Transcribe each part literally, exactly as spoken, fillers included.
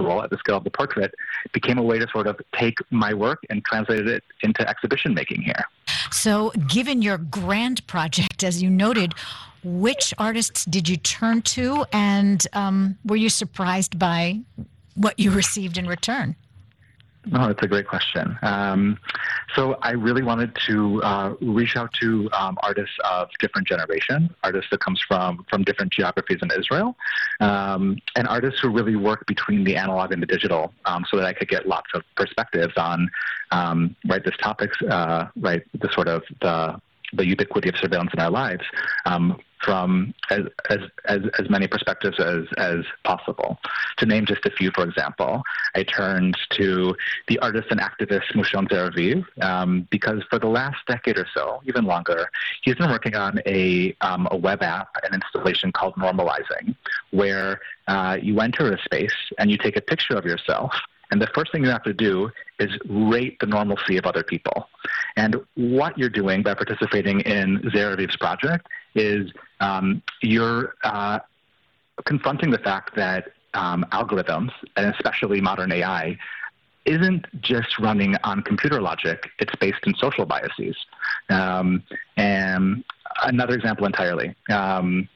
individual at the scale of the portrait became a way to sort of take my work and translate it into exhibition making here. So given your grand project, as you noted, which artists did you turn to, and um, were you surprised by what you received in return? Oh, that's a great question. Um, so I really wanted to uh, reach out to um, artists of different generations, artists that comes from, from different geographies in Israel, um, and artists who really work between the analog and the digital, um, so that I could get lots of perspectives on um, right this topic, uh, right the sort of the the ubiquity of surveillance in our lives, um, from as, as as as many perspectives as as possible. To name just a few, for example, I turned to the artist and activist Mushon Zeraviv, um, because for the last decade or so, even longer, he's been working on a um, a web app, an installation called Normalizing, where uh, you enter a space and you take a picture of yourself, and the first thing you have to do is rate the normalcy of other people. And what you're doing by participating in Zeraviv's project is um, you're uh, confronting the fact that um, algorithms, and especially modern A I, isn't just running on computer logic. It's based in social biases. Um, and another example entirely. Um,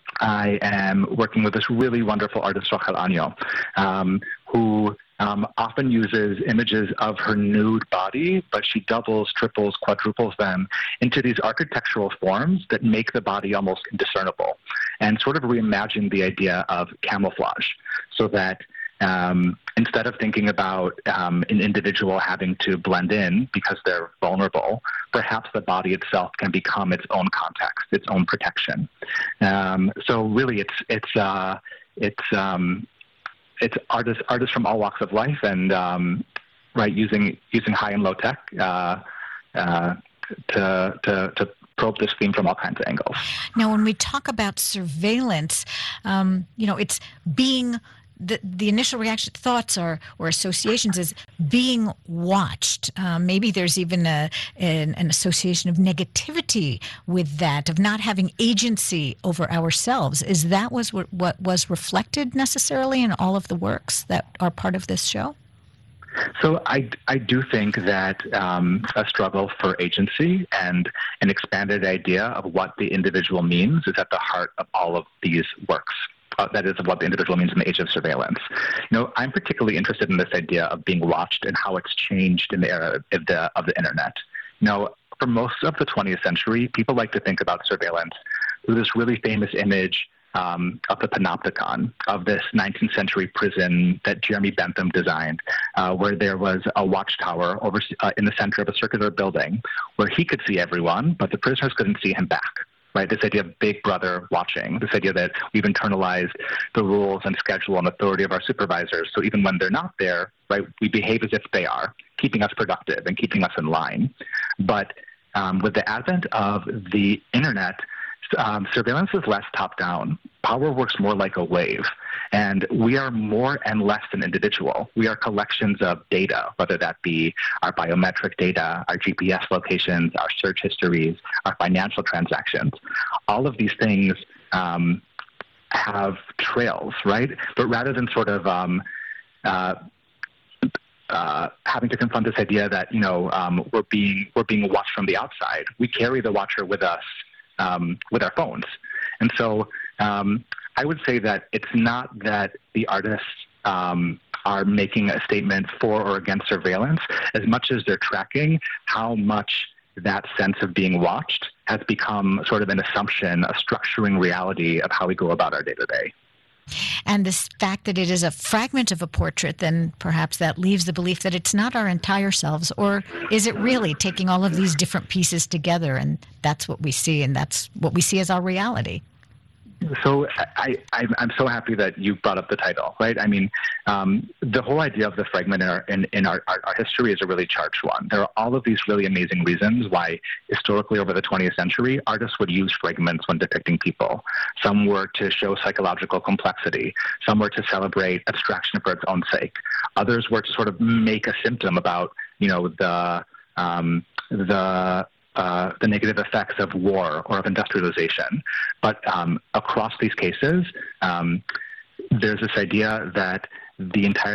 I am working with this really wonderful artist, Rachel Anyo, um, who Um, often uses images of her nude body, but she doubles, triples, quadruples them into these architectural forms that make the body almost indiscernible, and sort of reimagine the idea of camouflage, so that um, instead of thinking about um, an individual having to blend in because they're vulnerable, perhaps the body itself can become its own context, its own protection. Um, so really, it's it's uh, it's um, It's artists artists from all walks of life, and um, right using using high and low tech uh, uh, to to to probe this theme from all kinds of angles. Now, when we talk about surveillance, um, you know, it's being the the initial reaction, thoughts or or associations is being watched. Um, maybe there's even a an, an association of negativity with that, of not having agency over ourselves. Is that was what, what was reflected necessarily in all of the works that are part of this show? So I, I do think that um, a struggle for agency and an expanded idea of what the individual means is at the heart of all of these works. Uh, that is, of what the individual means in the age of surveillance. You know, I'm particularly interested in this idea of being watched and how it's changed in the era of the of the internet. You know, for most of the twentieth century, people like to think about surveillance through this really famous image um, of the Panopticon, of this nineteenth century prison that Jeremy Bentham designed, uh, where there was a watchtower over uh, in the center of a circular building where he could see everyone, but the prisoners couldn't see him back. Right, this idea of big brother watching, this idea that we've internalized the rules and schedule and authority of our supervisors. So even when they're not there, right, we behave as if they are, keeping us productive and keeping us in line. But um, with the advent of the internet, um, surveillance is less top-down. Power works more like a wave. And we are more and less an individual. We are collections of data, whether that be our biometric data, our G P S locations, our search histories, our financial transactions. All of these things um, have trails, right? But rather than sort of um, uh, uh, having to confront this idea that, you know, um, we're being we're being watched from the outside, we carry the watcher with us um, with our phones. And so um, I would say that it's not that the artists um, are making a statement for or against surveillance as much as they're tracking how much that sense of being watched has become sort of an assumption, a structuring reality of how we go about our day-to-day. And this fact that it is a fragment of a portrait, then perhaps that leaves the belief that it's not our entire selves, or is it really taking all of these different pieces together, and that's what we see, and that's what we see as our reality? So I, I, I'm so happy that you brought up the title, right? I mean, um, the whole idea of the fragment in, our, in, in our, our, our history is a really charged one. There are all of these really amazing reasons why historically over the twentieth century, artists would use fragments when depicting people. Some were to show psychological complexity. Some were to celebrate abstraction for its own sake. Others were to sort of make a symptom about, you know, the um, the Uh, the negative effects of war or of industrialization. But um, across these cases, um, there's this idea that the entire